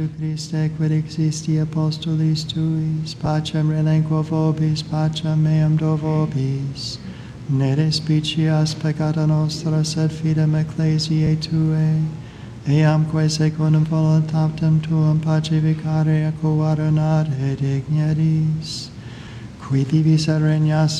Christe, quid existi apostolis tuis, pacem relinquo vobis, pacem meam do vobis. Ne despicias peccata nostra, sed fidem ecclesiae Tuae, eamque secundum voluntatem Tuam pacificare et coadunare digneris, qui vivis et regnas